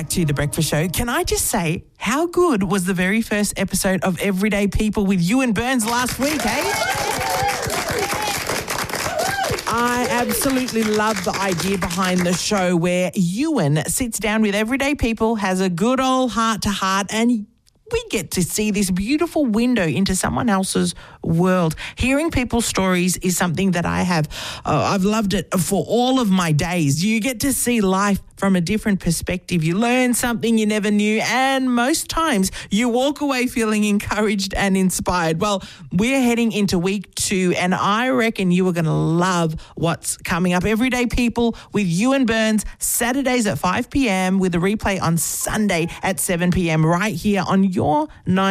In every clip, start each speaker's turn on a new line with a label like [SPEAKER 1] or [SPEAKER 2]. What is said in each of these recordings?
[SPEAKER 1] back to The Breakfast Show. Can I just say, how good was the very first episode of Everyday People with Ewan Burns last week, eh? I absolutely love the idea behind the show where Ewan sits down with everyday people, has a good old heart-to-heart, and we get to see this beautiful window into someone else's world. Hearing people's stories is something that I've loved it for all of my days. You get to see life from a different perspective. You learn something you never knew, and most times you walk away feeling encouraged and inspired. Well, we're heading into week 2, and I reckon you are going to love what's coming up. Everyday People with Ewan Burns, Saturdays at 5 p.m. with a replay on Sunday at 7 p.m. right here on your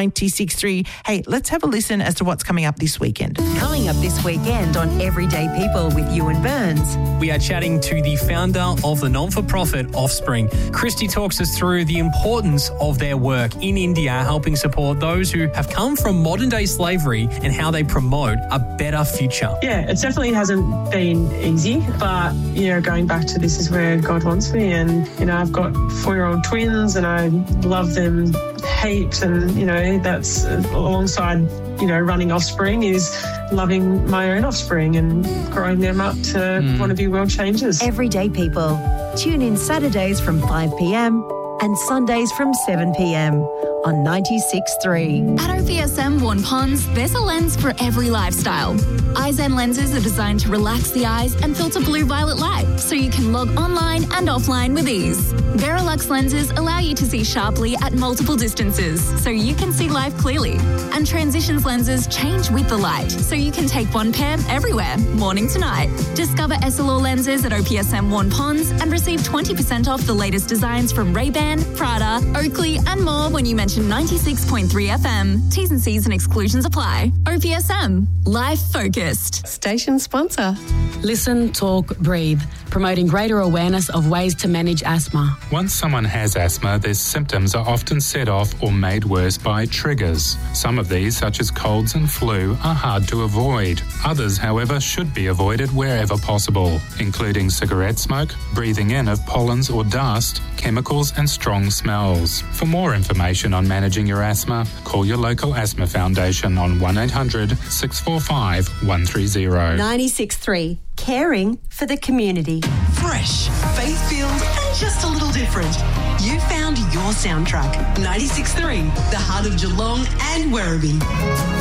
[SPEAKER 1] 96.3. Hey, let's have a listen as to what's coming up this weekend.
[SPEAKER 2] Coming up this weekend on Everyday People with Ewan Burns.
[SPEAKER 3] We are chatting to the founder of the non-for-profit Offspring. Christy talks us through the importance of their work in India, helping support those who have come from modern-day slavery and how they promote a better future.
[SPEAKER 4] Yeah, it definitely hasn't been easy, but, going back to this is where God wants me. And, I've got 4-year-old twins and I love them heaps. And, that's alongside, running Offspring is loving my own offspring and growing them up to want to be world changers.
[SPEAKER 2] Everyday People. Tune in Saturdays from 5 p.m. and Sundays from 7 p.m. on 96.3.
[SPEAKER 5] At OPSM Warn Ponds, there's a lens for every lifestyle. iZen lenses are designed to relax the eyes and filter blue-violet light, so you can log online and offline with ease. Verilux lenses allow you to see sharply at multiple distances, so you can see life clearly. And Transitions lenses change with the light, so you can take one pair everywhere, morning to night. Discover Essilor lenses at OPSM Warn Ponds and receive 20% off the latest designs from Ray-Ban, Prada, Oakley and more when you mention 96.3 FM. T's and C's and exclusions apply. OPSM. Life focused.
[SPEAKER 6] Station sponsor. Listen, talk, breathe. Promoting greater awareness of ways to manage asthma.
[SPEAKER 7] Once someone has asthma, their symptoms are often set off or made worse by triggers. Some of these, such as colds and flu, are hard to avoid. Others, however, should be avoided wherever possible, including cigarette smoke, breathing in of pollens or dust, chemicals and strong smells. For more information on managing your asthma, call your local asthma foundation on 1800 645 130.
[SPEAKER 2] 96.3. Caring for the community.
[SPEAKER 8] Fresh, faith-filled and just a little different. You found your soundtrack. 96.3, the heart of Geelong and Werribee.